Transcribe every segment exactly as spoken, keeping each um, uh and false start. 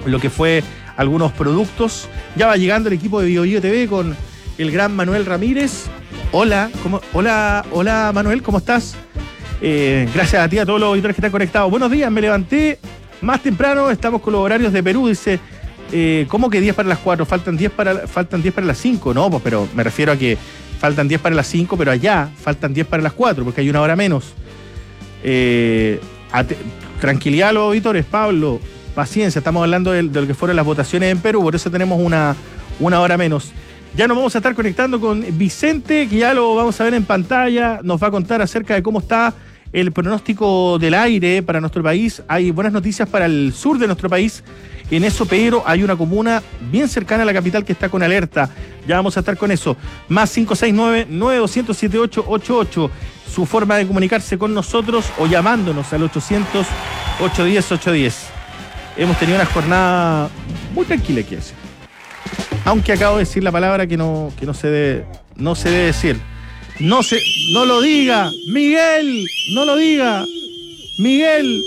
lo que fue algunos productos. Ya va llegando el equipo de BioBio T V con el gran Manuel Ramírez. Hola, ¿cómo? Hola, hola Manuel, ¿cómo estás? Eh, gracias a ti, a todos los auditores que están conectados. Buenos días, me levanté más temprano, estamos con los horarios de Perú, dice. Eh, ¿Cómo que diez para las cuatro? Faltan diez para, faltan diez para las cinco. No, pues, pero me refiero a que faltan diez para las cinco, pero allá faltan diez para las cuatro, porque hay una hora menos. Eh, at- tranquilidad a los auditores, Pablo, paciencia, estamos hablando de, de lo que fueron las votaciones en Perú, por eso tenemos una, una hora menos. Ya nos vamos a estar conectando con Vicente, que ya lo vamos a ver en pantalla, nos va a contar acerca de cómo está el pronóstico del aire para nuestro país. Hay buenas noticias para el sur de nuestro país. En eso, pero hay una comuna bien cercana a la capital que está con alerta. Ya vamos a estar con eso. Más cinco seis nueve, nueve dos cero siete, ocho ocho ocho. Su forma de comunicarse con nosotros o llamándonos al ochocientos, ochocientos diez, ochocientos diez. Hemos tenido una jornada muy tranquila, quiero decir. Aunque acabo de decir la palabra que no, que no se debe, no se debe decir. No se, no lo diga, Miguel, no lo diga, Miguel.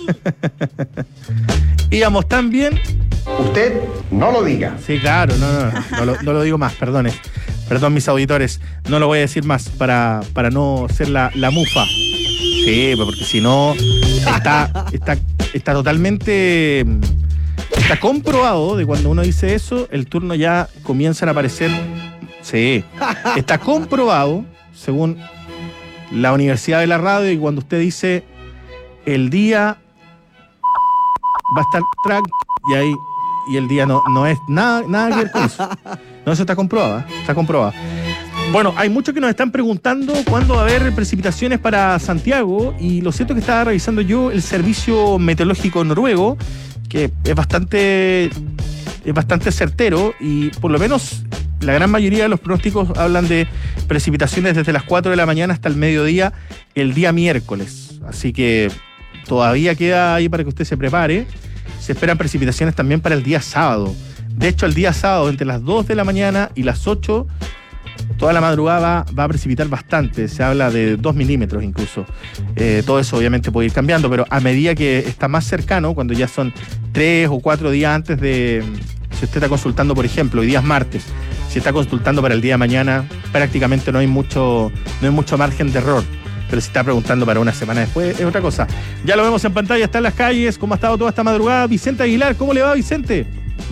Íbamos tan bien. Usted no lo diga. Sí, claro, no, no, no, no, lo, no lo digo más, perdone. Perdón, mis auditores, no lo voy a decir más para, para no ser la, la mufa. Sí, porque si no, está, está, está totalmente... Está comprobado de cuando uno dice eso, el turno ya comienzan a aparecer. Sí, está comprobado, según la Universidad de la Radio, y cuando usted dice el día va a estar track y ahí y el día no, no es nada, nada que ver con eso. No, eso está comprobado, ¿eh? Está comprobado. Bueno, hay muchos que nos están preguntando cuándo va a haber precipitaciones para Santiago, y lo cierto es que estaba revisando yo el servicio meteorológico noruego, que es bastante, es bastante certero, y por lo menos la gran mayoría de los pronósticos hablan de precipitaciones desde las cuatro de la mañana hasta el mediodía el día miércoles. Así que todavía queda ahí para que usted se prepare. Se esperan precipitaciones también para el día sábado. De hecho, el día sábado, entre las dos de la mañana y las ocho, toda la madrugada va, va a precipitar bastante. Se habla de dos milímetros incluso. Eh, todo eso obviamente puede ir cambiando, pero a medida que está más cercano, cuando ya son tres o cuatro días antes de... Si usted está consultando, por ejemplo, hoy día es martes, si está consultando para el día de mañana, prácticamente no hay mucho, no hay mucho margen de error. Pero si está preguntando para una semana después, es otra cosa. Ya lo vemos en pantalla, está en las calles, cómo ha estado toda esta madrugada. Vicente Aguilar, ¿cómo le va, Vicente?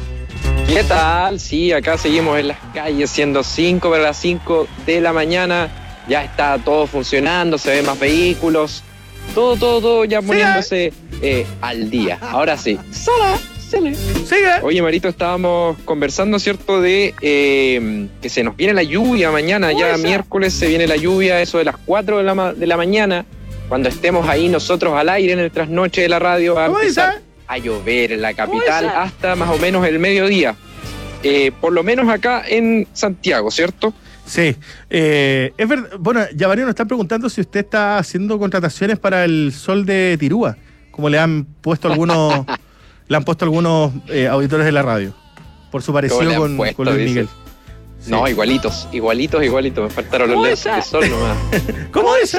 ¿Qué tal? Sí, acá seguimos en las calles, siendo cinco para las cinco de la mañana. Ya está todo funcionando, se ven más vehículos. Todo, todo, todo ya poniéndose eh, al día. Ahora sí. Sola, sale. Sigue. Oye, Marito, estábamos conversando, ¿cierto? De eh, que se nos viene la lluvia mañana. Ya miércoles se viene la lluvia, eso de las cuatro de la, ma- de la mañana. Cuando estemos ahí nosotros al aire en el trasnoche de la radio, va a empezar a llover en la capital hasta más o menos el mediodía. Eh, por lo menos acá en Santiago, ¿cierto? Sí, eh, es verdad. Bueno, ya varios nos están preguntando si usted está haciendo contrataciones para el Sol de Tirúa, como le han puesto algunos, le han puesto algunos eh, auditores de la radio, por su parecido con, puesto, con Luis dice. Miguel. Sí. No, igualitos, igualitos, igualitos. Me faltaron los lentes de sol nomás. ¿Cómo es esa?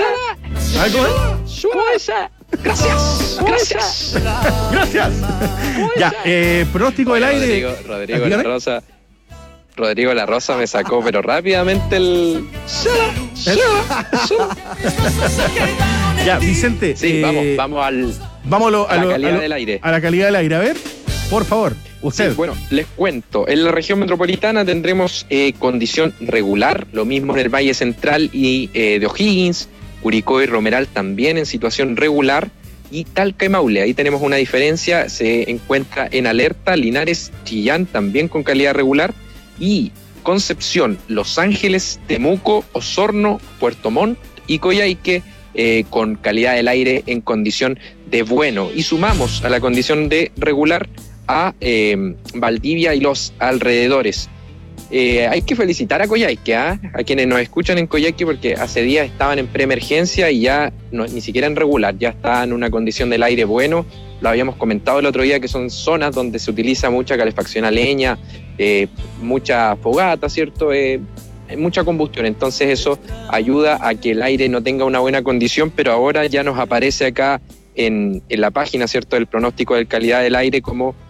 A ver, ¿cómo es? ¿Cómo esa? Gracias, gracias. Gracias. Ya, eh, pronóstico del aire. Rodrigo, Rodrigo La Rosa. Rodrigo La Rosa me sacó, pero rápidamente el. Ya, Vicente. Sí, eh, vamos, vamos al. Vamos a, lo, a, a la lo, calidad a, lo, del aire. a la calidad del aire. A ver, por favor, usted. Sí, bueno, les cuento. En la región metropolitana tendremos eh, condición regular, lo mismo en el Valle Central y eh, de O'Higgins, Curicó y Romeral también en situación regular, y Talca y Maule, ahí tenemos una diferencia, se encuentra en alerta. Linares, Chillán también con calidad regular, y Concepción, Los Ángeles, Temuco, Osorno, Puerto Montt y Coyhaique eh, con calidad del aire en condición de bueno. Y sumamos a la condición de regular a eh, Valdivia y los alrededores. Eh, hay que felicitar a Coyhaique, ¿eh? a quienes nos escuchan en Coyhaique, porque hace días estaban en preemergencia y ya no, ni siquiera en regular, ya está en una condición del aire bueno. Lo habíamos comentado el otro día, que son zonas donde se utiliza mucha calefacción a leña, eh, mucha fogata, ¿cierto? Eh, mucha combustión, entonces eso ayuda a que el aire no tenga una buena condición, pero ahora ya nos aparece acá en, en la página, ¿cierto?, del pronóstico de calidad del aire como